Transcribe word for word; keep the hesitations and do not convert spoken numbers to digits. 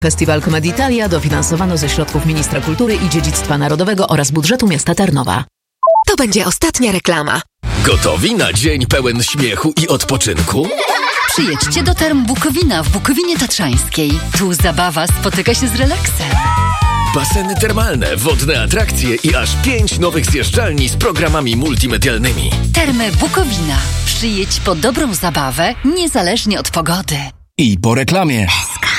Festiwal Comeditalia dofinansowano ze środków Ministra Kultury i Dziedzictwa Narodowego oraz budżetu miasta Tarnowa. To będzie ostatnia reklama. Gotowi na dzień pełen śmiechu i odpoczynku? Przyjedźcie do Term Bukowina w Bukowinie Tatrzańskiej. Tu zabawa spotyka się z relaksem. Baseny termalne, wodne atrakcje i aż pięć nowych zjeżdżalni z programami multimedialnymi. Termy Bukowina. Przyjedź po dobrą zabawę, niezależnie od pogody. I po reklamie.